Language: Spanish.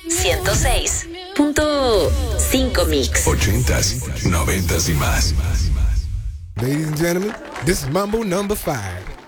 106.5 Mix. 80s, 90s y más. Ladies and gentlemen, this is Mambo number 5.